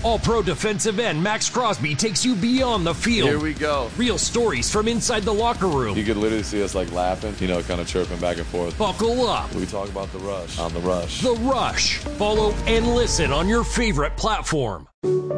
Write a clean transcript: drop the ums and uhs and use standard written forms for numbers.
All-Pro defensive end Max Crosby takes you beyond the field. Here we go. Real stories from inside the locker room. You could literally see us like laughing, kind of chirping back and forth. Buckle up. We talk about The Rush on The Rush. The Rush. Follow and listen on your favorite platform.